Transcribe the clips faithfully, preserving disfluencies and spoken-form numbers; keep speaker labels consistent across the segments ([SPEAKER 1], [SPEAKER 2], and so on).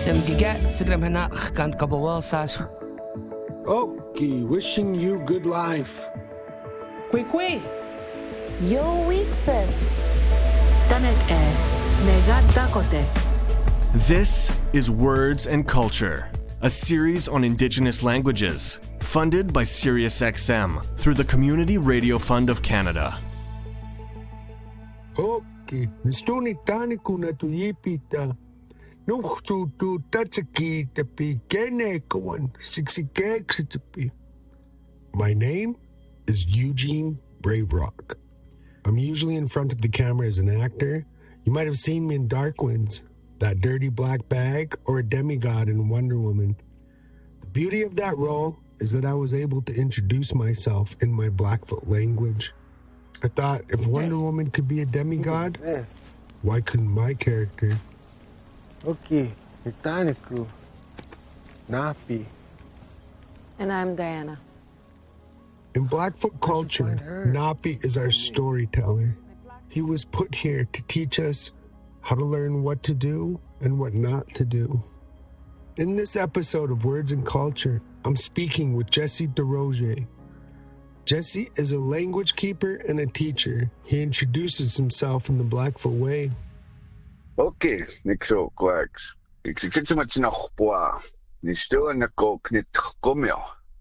[SPEAKER 1] Semgiga, Sigramhana, Kant Kabawal Sas.
[SPEAKER 2] Okay, wishing you good life.
[SPEAKER 1] Quick,
[SPEAKER 3] Yo Wixes.
[SPEAKER 4] Tanet e, Negat Dakote.
[SPEAKER 5] This is Words and Culture, a series on Indigenous languages, funded by SiriusXM through the Community Radio Fund of Canada.
[SPEAKER 2] Okay, nistoni tani kuna tu yipita. Nuh tu tu tatsaki tapi kene kawan siksike tapi. My name is Eugene Brave Rock. I'm usually in front of the camera as an actor. You might have seen me in Dark Winds, That Dirty Black Bag, or a demigod in Wonder Woman. The beauty of that role is that I was able to introduce myself in my Blackfoot language. I thought if Wonder Woman could be a demigod, why couldn't my character?
[SPEAKER 6] Okay, Itaniku, Napi.
[SPEAKER 3] And I'm Diana.
[SPEAKER 2] In Blackfoot culture, Napi is our storyteller. He was put here to teach us how to learn what to do and what not to do. In this episode of Words and Culture, I'm speaking with Jesse DeRoger. Jesse is a language keeper and a teacher. He introduces himself in the Blackfoot way.
[SPEAKER 7] Okay, Nixo Quacks. It's much no bois. Nisto and the coke knit comio.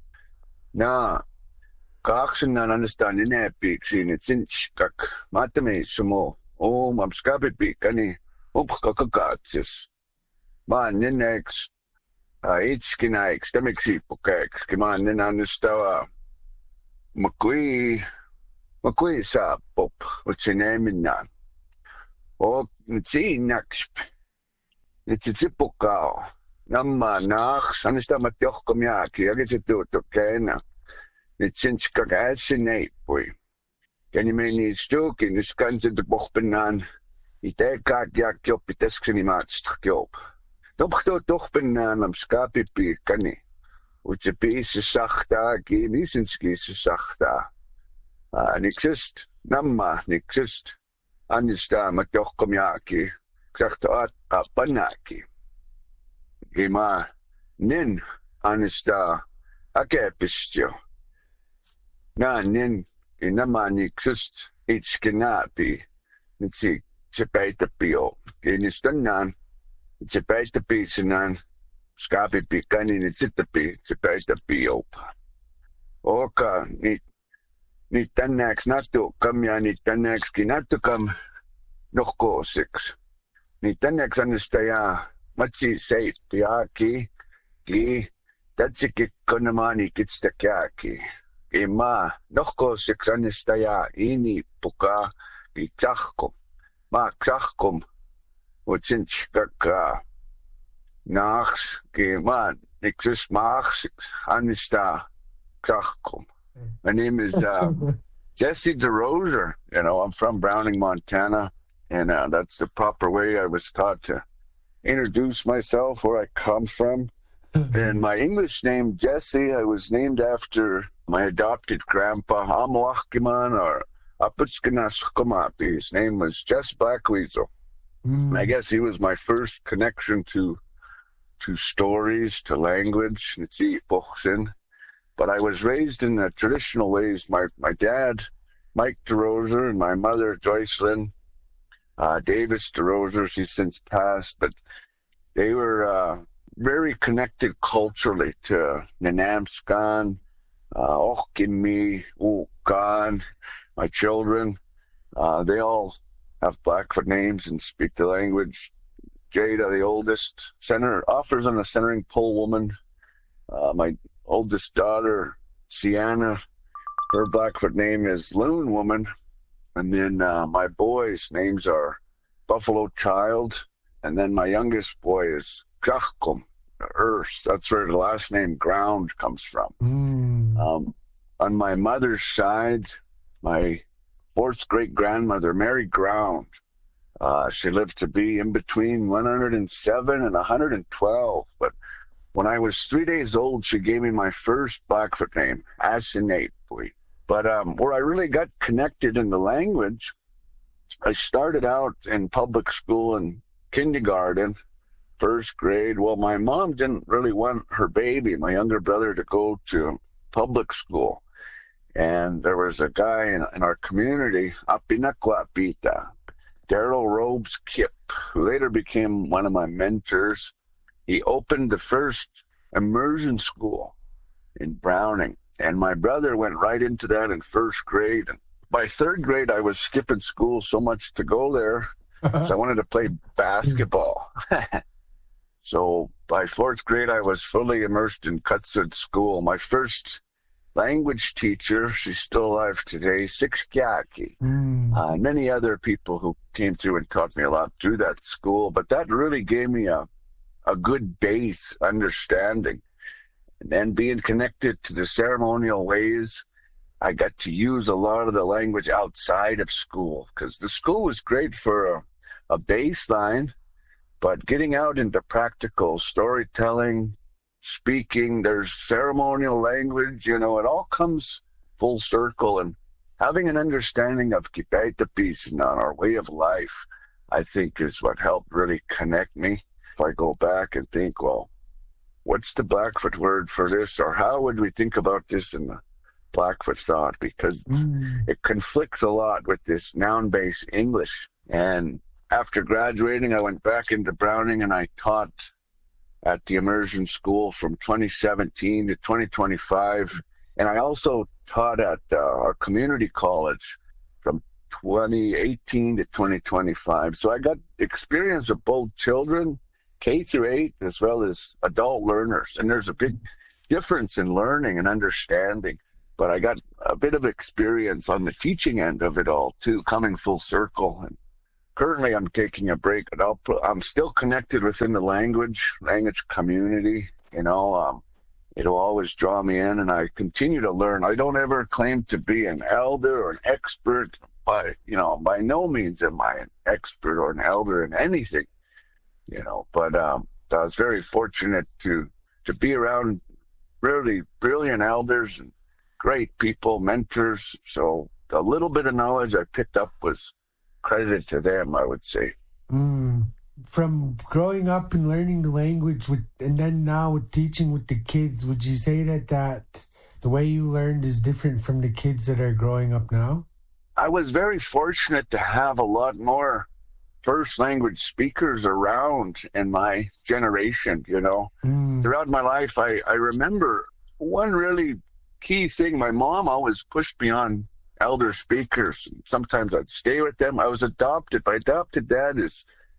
[SPEAKER 7] Na, Coxon and understanding epics in its inch, kak, matame, sumo, oh, mam scabit beak, any, up cockagatis. Man, next, uh, each skin ikes, stomach sheep, okay, man, then understand. McQueen, McQueen sa pop, what's your name in that? Oh, it's in next. It's a typical. Namma nach, understand my tochkomiaki, I get it to okay now. It's since Kagasinate, boy. Can you mean he's joking? This kinds of the Bochbenan. He take a yak up, it is any match to up. Don't doch benan, I'm scappy peak, can he? Which a piece of Sachta, Gimisinski Sachta. Ah, Nixist, Namma, Nixist. Understand, my tochkomiaki. Exact a panaki. Gima, nin, understand. A capistio. Na, nin, in a man exist, it's canapi. It's a chepeta pio. In his tunan, it's a peta piece and an scapi pican in its itapi, chepeta pio. Oka, ni, ni tanax not to come ya, ni tanax not to come. No go six. Ni tanax understaya, machi safe, piaki, ki, that's a kikonamani kits the kaki. Ima, nochko six anistaya, ini puka, ki chachkom, ma chachkom, wachinch kaka, nachs, ki man, exist machs, anista, chachkom. My name is uh, Jesse DeRoger. You know, I'm from Browning, Montana, and uh, that's the proper way I was taught to introduce myself, where I come from. And my English name, Jesse, I was named after my adopted grandpa, Amwakiman, or Aputskanaskomapi. His name was Jess Blackweasel. Mm. I guess he was my first connection to to stories, to language. But I was raised in the traditional ways. My my dad, Mike DeRoger, and my mother, Joycelyn uh, Davis DeRoger, she's since passed, but they were uh, very connected culturally to Nanamskan, uh, Okimi, Ukan, my children. Uh, they all have Blackfoot names and speak the language. Jada, the oldest, center, offers on a centering pole woman. Uh, my oldest daughter, Sienna, her Blackfoot name is Loon Woman. And then uh, my boys' names are Buffalo Child. And then my youngest boy is Grachkum, Earth. That's where the last name Ground comes from. Mm. Um, on my mother's side, my fourth great-grandmother, Mary Ground, uh, she lived to be in between one hundred seven and one hundred twelve. But when I was three days old, she gave me my first Blackfoot name, Asinatepui. But um, where I really got connected in the language, I started out in public school and kindergarten first grade. Well, my mom didn't really want her baby, my younger brother, to go to public school. And there was a guy in, in our community, Apinakwapita, Daryl Robes Kip, who later became one of my mentors. He opened the first immersion school in Browning. And my brother went right into that in first grade. And by third grade, I was skipping school so much to go there because I wanted to play basketball. So by fourth grade, I was fully immersed in Cutsud School. My first language teacher, she's still alive today, Sixkyaki. Mm. Uh, many other people who came through and taught me a lot through that school. But that really gave me a, a good base understanding. And then being connected to the ceremonial ways, I got to use a lot of the language outside of school, because the school was great for a, a baseline, but getting out into practical storytelling, speaking, there's ceremonial language, you know, it all comes full circle. And having an understanding of Kipaitapis and on our way of life, I think is what helped really connect me. If I go back and think, well, what's the Blackfoot word for this? Or how would we think about this in the Blackfoot thought? Because mm. it conflicts a lot with this noun-based English. And after graduating, I went back into Browning and I taught at the immersion school from twenty seventeen to twenty twenty-five. And I also taught at uh, our community college from twenty eighteen to twenty twenty-five. So I got experience with both children, K through eight, as well as adult learners. And there's a big difference in learning and understanding. But I got a bit of experience on the teaching end of it all too, coming full circle. And currently I'm taking a break, but I'll put, I'm still connected within the language, language community. You know, um, it'll always draw me in, and I continue to learn. I don't ever claim to be an elder or an expert. By, you know, by no means am I an expert or an elder in anything. You know, but um, I was very fortunate to to be around really brilliant elders and great people, mentors. So the little bit of knowledge I picked up was credited to them, I would say.
[SPEAKER 2] Mm. From growing up and learning the language with, and then now with teaching with the kids, would you say that, that the way you learned is different from the kids that are growing up now?
[SPEAKER 7] I was very fortunate to have a lot more first language speakers around in my generation, you know. Mm. Throughout my life, I, I remember one really key thing. My mom always pushed me on elder speakers. Sometimes I'd stay with them. I was adopted. My adopted dad is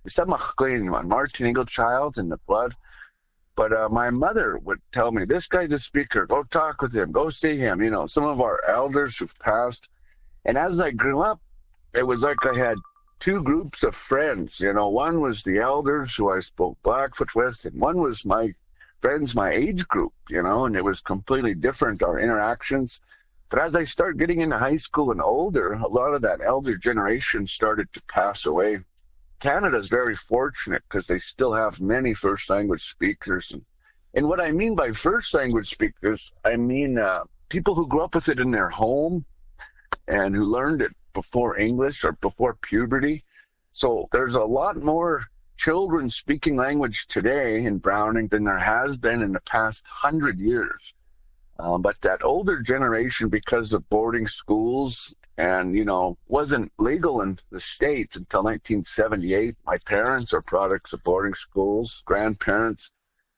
[SPEAKER 7] a Martin Eagle child in the blood. But uh, my mother would tell me, this guy's a speaker. Go talk with him. Go see him. You know, some of our elders who've passed. And as I grew up, it was like I had two groups of friends. You know, one was the elders who I spoke Blackfoot with, and one was my friends, my age group, you know, and it was completely different, our interactions. But as I started getting into high school and older, a lot of that elder generation started to pass away. Canada's very fortunate because they still have many first language speakers. And, and what I mean by first language speakers, I mean uh, people who grew up with it in their home and who learned it before English or before puberty. So there's a lot more children speaking language today in Browning than there has been in the past hundred years. Um, but that older generation, because of boarding schools and, you know, wasn't legal in the States until nineteen seventy-eight. My parents are products of boarding schools, grandparents.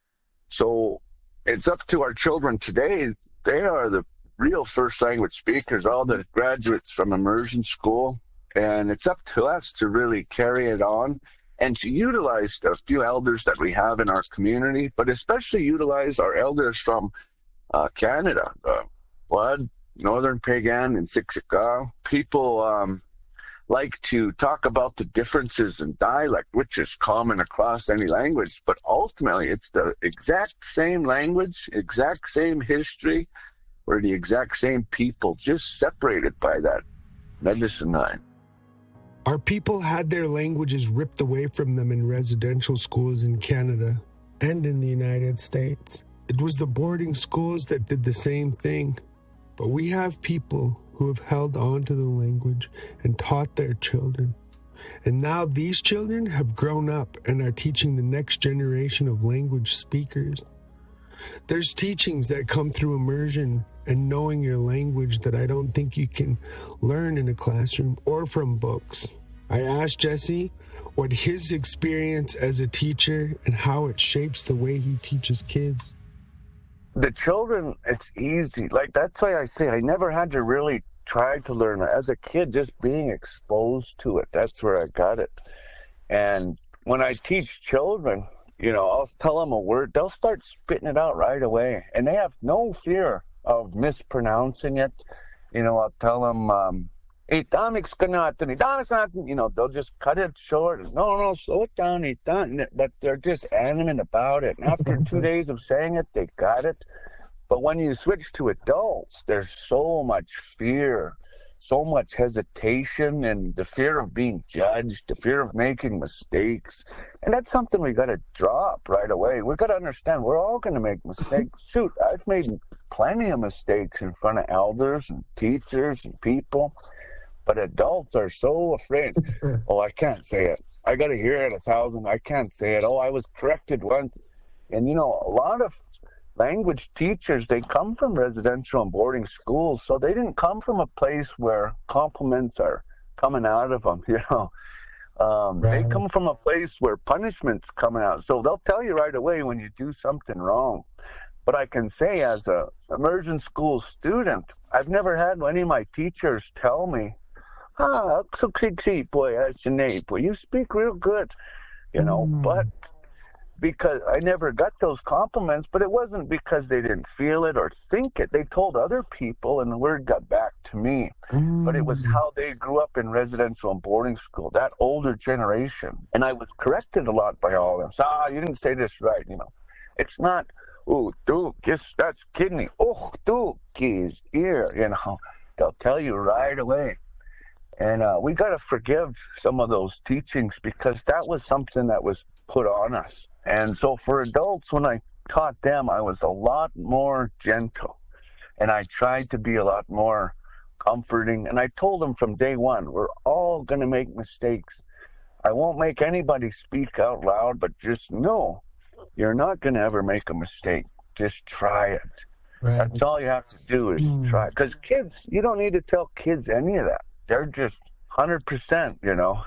[SPEAKER 7] So it's up to our children today. They are the real first language speakers, all the graduates from immersion school. And it's up to us to really carry it on and to utilize the few elders that we have in our community, but especially utilize our elders from uh, Canada, uh, Blood, Northern Pagan, and Siksika. People um, like to talk about the differences in dialect, which is common across any language, but ultimately it's the exact same language, exact same history, or the exact same people, just separated by that medicine line.
[SPEAKER 2] Our people had their languages ripped away from them in residential schools in Canada and in the United States. It was the boarding schools that did the same thing. But we have people who have held on to the language and taught their children. And now these children have grown up and are teaching the next generation of language speakers. There's teachings that come through immersion and knowing your language that I don't think you can learn in a classroom or from books. I asked Jesse what his experience as a teacher and how it shapes the way he teaches kids.
[SPEAKER 7] The children, it's easy. Like, that's why I say I never had to really try to learn. As a kid, just being exposed to it, that's where I got it. And when I teach children, you know, I'll tell them a word, they'll start spitting it out right away. And they have no fear of mispronouncing it. You know, I'll tell them, um, you know, they'll just cut it short. No, no, slow it down. But they're just adamant about it. And after two days of saying it, they got it. But when you switch to adults, there's so much fear, so much hesitation, and the fear of being judged, the fear of making mistakes. And that's something we got to drop right away. We got to understand we're all going to make mistakes. Shoot, I've made plenty of mistakes in front of elders and teachers and people. But adults are so afraid. Oh, I can't say it. I got to hear it a thousand. I can't say it. Oh, I was corrected once. And, you know, a lot of language teachers, they come from residential and boarding schools, so they didn't come from a place where compliments are coming out of them, you know. Um, right. They come from a place where punishment's coming out, so they'll tell you right away when you do something wrong. But I can say, as a immersion school student, I've never had any of my teachers tell me, ah, boy, you speak real good, you know, mm. but because I never got those compliments, but it wasn't because they didn't feel it or think it. They told other people and the word got back to me. Mm. But it was how they grew up in residential and boarding school, that older generation. And I was corrected a lot by all of them. So, ah, you didn't say this right, you know. It's not, oh, dude, yes, that's kidney. Oh, dude, keys, ear, you know. They'll tell you right away. And uh, we got to forgive some of those teachings because that was something that was put on us. And so for adults, when I taught them, I was a lot more gentle. And I tried to be a lot more comforting. And I told them from day one, we're all going to make mistakes. I won't make anybody speak out loud, but just know you're not going to ever make a mistake. Just try it. Right. That's all you have to do is mm. try. Because kids, you don't need to tell kids any of that. They're just one hundred percent, you know.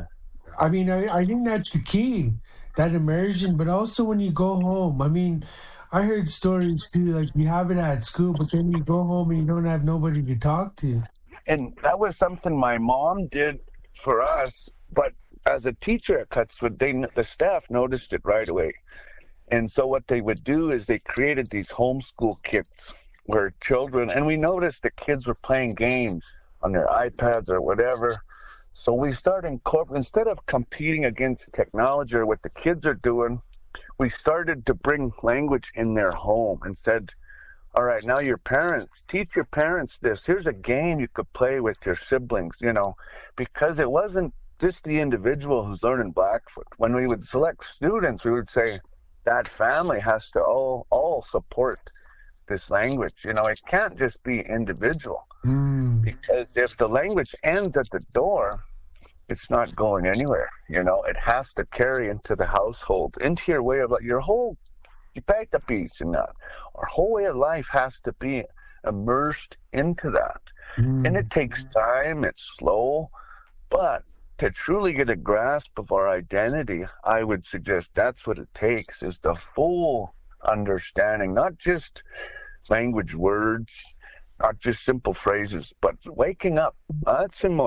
[SPEAKER 2] I mean, I, I think that's the key, that immersion, but also when you go home. I mean, I heard stories too, like you have it at school, but then you go home and you don't have nobody to talk to.
[SPEAKER 7] And that was something my mom did for us, but as a teacher at Cutswood, they, the staff noticed it right away. And so what they would do is they created these homeschool kits where children, and we noticed the kids were playing games on their iPads or whatever. So we started incorporating, instead of competing against technology or what the kids are doing, we started to bring language in their home and said, all right, now your parents, teach your parents this. Here's a game you could play with your siblings, you know, because it wasn't just the individual who's learning Blackfoot. When we would select students, we would say that family has to all, all support this language. You know, it can't just be individual. Mm. Because if the language ends at the door, it's not going anywhere. You know, it has to carry into the household, into your way of life. Your whole, you pack the piece in that. Our whole way of life has to be immersed into that. Mm. And it takes time, it's slow, but to truly get a grasp of our identity, I would suggest that's what it takes, is the full understanding, not just language words, not just simple phrases, but waking up, you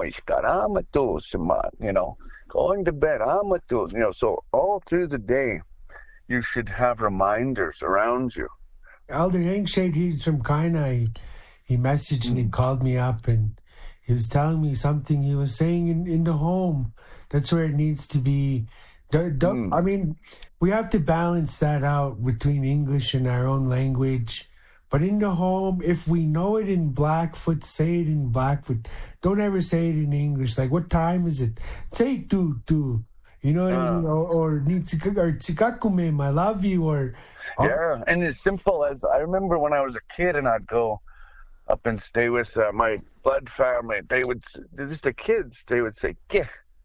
[SPEAKER 7] know, going to bed, you know, so all through the day, you should have reminders around you.
[SPEAKER 2] Elder Yang said he's from Kainai. He, he messaged me, mm. called me up, and he was telling me something he was saying in, in the home. That's where it needs to be. The, the, mm. I mean, we have to balance that out between English and our own language. But in the home, if we know it in Blackfoot, say it in Blackfoot. Don't ever say it in English. Like, what time is it? Say tu tu. You know what uh, I mean? Or, or, or tsikakume, I love you. Or
[SPEAKER 7] yeah, and as simple as, I remember when I was a kid and I'd go up and stay with uh, my blood family. They would, just the kids, they would say, "Ke,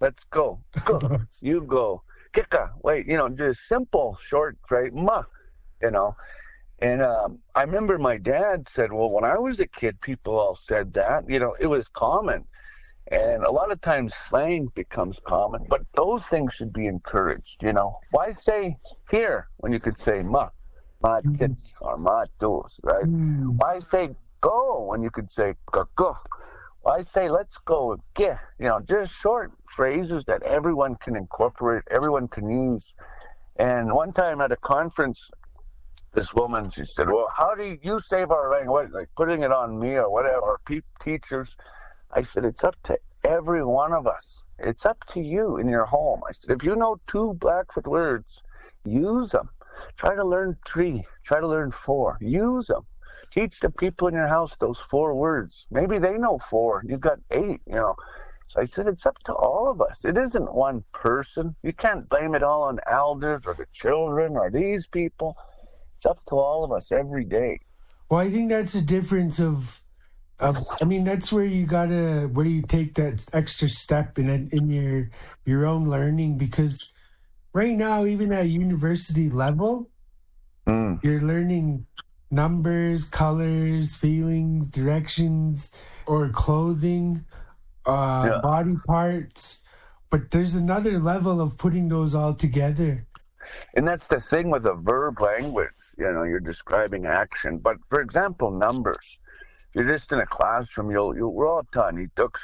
[SPEAKER 7] let's go. Go. You go. Kika, wait, you know, just simple, short, right? Ma, you know. And um, I remember my dad said, well, when I was a kid, people all said that. You know, it was common. And a lot of times slang becomes common, but those things should be encouraged, you know. Why say here when you could say ma, ma tit, or ma tos, right? Mm. Why say go when you could say go go? Why say let's go, get, you know, just short phrases that everyone can incorporate, everyone can use. And one time at a conference, this woman, she said, well, how do you save our language? Like putting it on me or whatever, or pe- teachers. I said, it's up to every one of us. It's up to you in your home. I said, if you know two Blackfoot words, use them. Try to learn three. Try to learn four. Use them. Teach the people in your house those four words. Maybe they know four. You've got eight, you know. So I said, it's up to all of us. It isn't one person. You can't blame it all on elders or the children or these people. It's up to all of us every day.
[SPEAKER 2] Well, I think that's the difference of Um, I mean, that's where you gotta, where you take that extra step in in your your own learning, because right now, even at university level, mm. you're learning numbers, colors, feelings, directions, or clothing, uh, yeah. body parts. But there's another level of putting those all together.
[SPEAKER 7] And that's the thing with a verb language. You know, you're describing action. But for example, numbers. You're just in a classroom, you'll, you'll, we're all taught,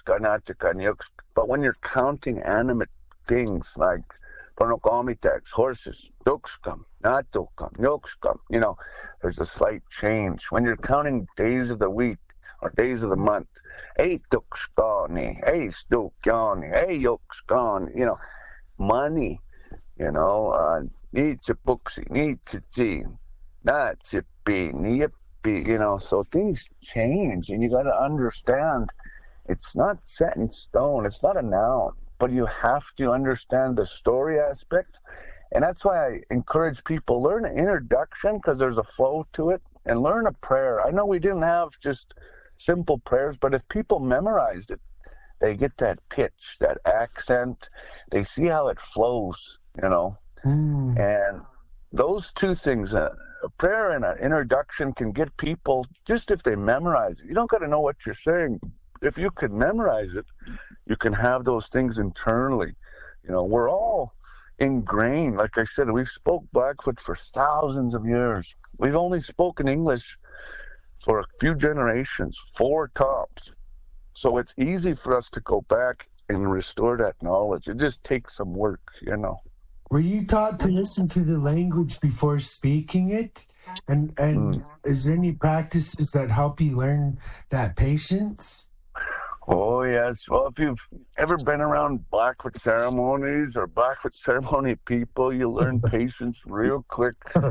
[SPEAKER 7] but when you're counting animate things like pornokomitex, horses, dukskam, natokam, yokskam, you know, there's a slight change. When you're counting days of the week or days of the month, eight dukskani, eight stukyani, eight yokskani, you know, money, you know, uh, need to buksi, need to see, not to be, need you know, so things change, and you got to understand it's not set in stone. It's not a noun, but you have to understand the story aspect. And that's why I encourage people, learn an introduction because there's a flow to it, and learn a prayer. I know we didn't have just simple prayers, but if people memorized it, they get that pitch, that accent, they see how it flows, you know. Mm. And those two things, uh, a prayer and an introduction can get people, just if they memorize it. You don't got to know what you're saying. If you can memorize it, you can have those things internally. You know, we're all ingrained. Like I said, we've spoke Blackfoot for thousands of years. We've only spoken English for a few generations, four tops. So it's easy for us to go back and restore that knowledge. It just takes some work, you know.
[SPEAKER 2] Were you taught to listen to the language before speaking it? And and mm. is there any practices that help you learn that patience?
[SPEAKER 7] Oh, yes. Well, if you've ever been around Blackfoot ceremonies or Blackfoot ceremony people, you learn patience real quick.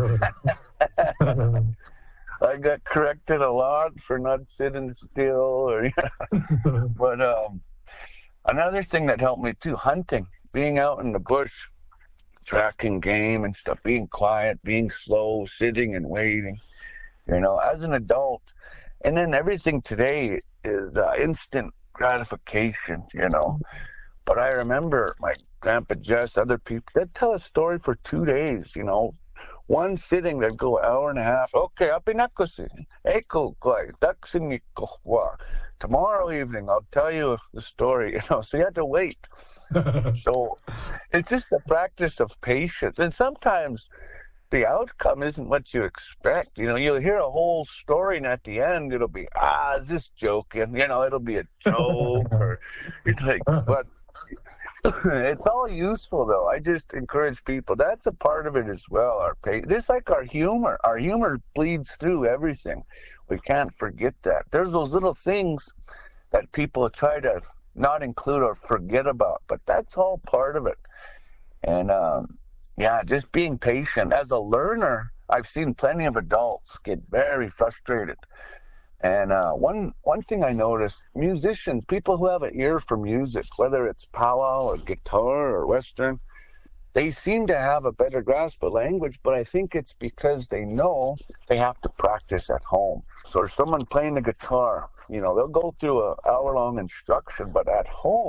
[SPEAKER 7] I got corrected a lot for not sitting still. Or, but um, another thing that helped me too, hunting, being out in the bush, tracking game and stuff, being quiet, being slow, sitting and waiting, you know, as an adult. And then everything today is uh, instant gratification, you know. But I remember my Grandpa Jess, other people, they'd tell a story for two days, you know. One sitting, they'd go an hour and a half. Okay, apinakosi, eko koi, daksinikowa. Tomorrow evening, I'll tell you the story, you know. So you had to wait. So it's just the practice of patience. And sometimes the outcome isn't what you expect. You know, you'll hear a whole story and at the end it'll be, ah, is this joking? You know, it'll be a joke or it's like, but it's all useful though. I just encourage people. That's a part of it as well. Our patience, just like our humor. Our humor bleeds through everything. We can't forget that. There's those little things that people try to not include or forget about, but that's all part of it. And um, yeah, just being patient. As a learner, I've seen plenty of adults get very frustrated. And uh, one one thing I noticed, musicians, people who have an ear for music, whether it's powwow or guitar or Western, they seem to have a better grasp of language, but I think it's because they know they have to practice at home. So if someone playing the guitar, you know, they'll go through an hour-long instruction, but at home,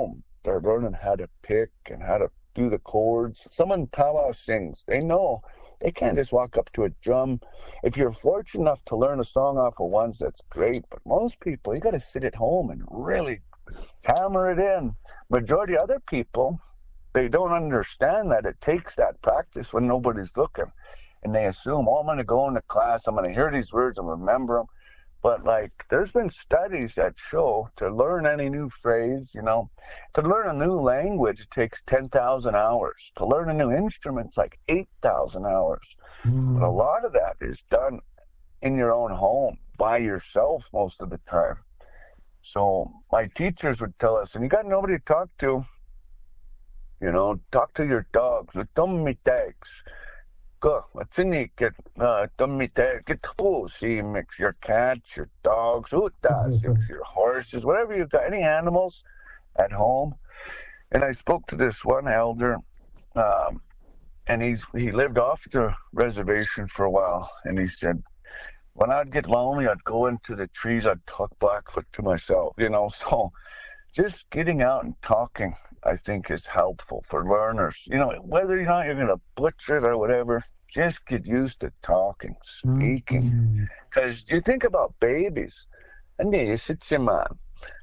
[SPEAKER 7] start learning how to pick and how to do the chords. Someone powwow sings, they know they can't just walk up to a drum. If you're fortunate enough to learn a song off of ones, that's great. But most people, you got to sit at home and really hammer it in. Majority of other people, they don't understand that it takes that practice when nobody's looking. And they assume, oh, I'm going to go into class, I'm going to hear these words and remember them. But, like, there's been studies that show to learn any new phrase, you know, to learn a new language, it takes ten thousand hours. To learn a new instrument, it's like eight thousand hours. Mm. But a lot of that is done in your own home, by yourself most of the time. So my teachers would tell us, and you got nobody to talk to, you know, talk to your dogs. Mix your cats, your dogs, your horses, whatever you've got, any animals at home. And I spoke to this one elder, um, and he's he lived off the reservation for a while, and he said, when I'd get lonely, I'd go into the trees, I'd talk Blackfoot to myself, you know. So just getting out and talking, I think, is helpful for learners. You know, whether or not you're going to butcher it or whatever, just get used to talking, speaking. Because mm-hmm. you think about babies, and they sit man,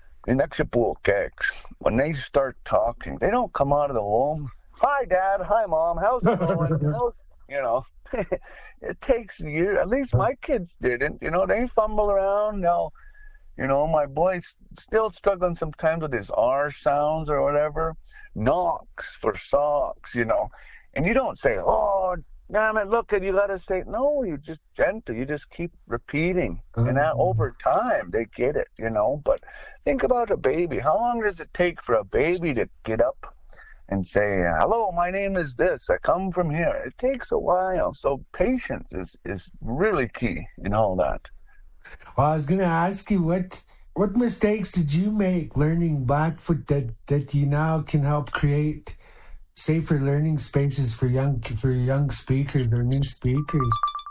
[SPEAKER 7] when they start talking, they don't come out of the womb. Hi, Dad. Hi, Mom. How's it going? How's, you know, it takes years. At least my kids didn't. You know, they fumble around now. You know, my boy's still struggling sometimes with his R sounds or whatever. Knocks for socks, you know. And you don't say, oh, damn it, look, you got to say, no, you just gentle. You just keep repeating. Mm-hmm. And that over time, they get it, you know. But think about a baby. How long does it take for a baby to get up and say, hello, my name is this. I come from here. It takes a while. So patience is, is really key in all that.
[SPEAKER 2] Well, I was going to ask you, what what mistakes did you make learning Blackfoot that, that you now can help create safer learning spaces for young for young speakers or new speakers?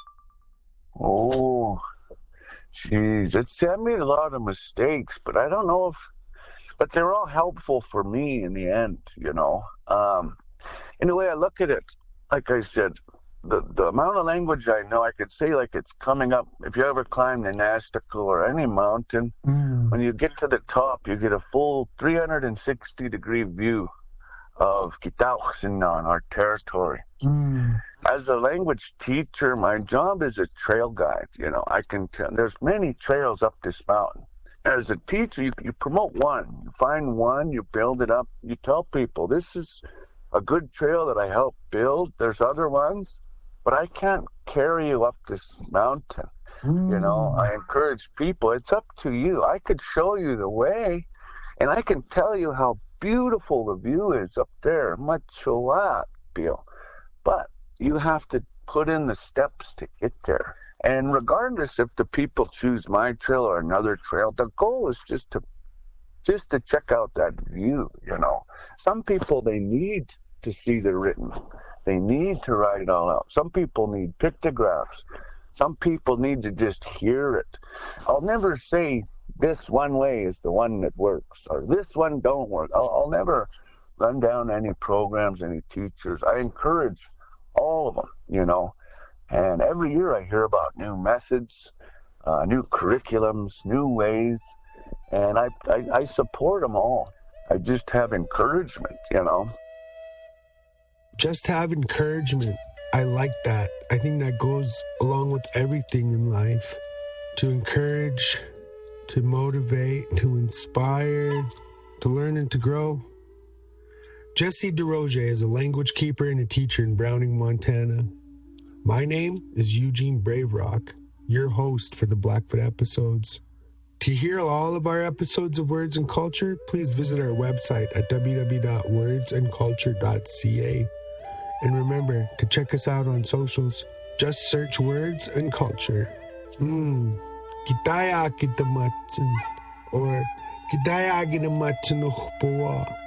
[SPEAKER 7] Oh, jeez. It's, I made a lot of mistakes, but I don't know if, but they're all helpful for me in the end, you know. Um, in the way I look at it, like I said, The, the amount of language I know, I could say like it's coming up. If you ever climb the Nastical or any mountain, mm. when you get to the top, you get a full three hundred sixty degree view of Kitauxinnan, our territory. Mm. As a language teacher, my job is a trail guide. You know, I can tell there's many trails up this mountain. As a teacher, you, you promote one. You find one, you build it up. You tell people, this is a good trail that I helped build. There's other ones, but I can't carry you up this mountain. Mm. You know, I encourage people, it's up to you. I could show you the way, and I can tell you how beautiful the view is up there. Machoat, Bill. But you have to put in the steps to get there. And regardless if the people choose my trail or another trail, the goal is just to just to check out that view, you know. Some people, they need to see the written. They need to write it all out. Some people need pictographs. Some people need to just hear it. I'll never say this one way is the one that works or this one don't work. I'll, I'll never run down any programs, any teachers. I encourage all of them, you know. And every year I hear about new methods, uh, new curriculums, new ways, and I, I, I support them all. I just have encouragement, you know.
[SPEAKER 2] Just have encouragement. I like that. I think that goes along with everything in life. To encourage, to motivate, to inspire, to learn and to grow. Jesse DeRoger is a language keeper and a teacher in Browning, Montana. My name is Eugene Braverock, your host for the Blackfoot episodes. To hear all of our episodes of Words and Culture, please visit our website at w w w dot words and culture dot c a. And remember to check us out on socials. Just search Words and Culture. Hmm. Kitaya kita matsin. Or kitaya kita matsin ukpuwa.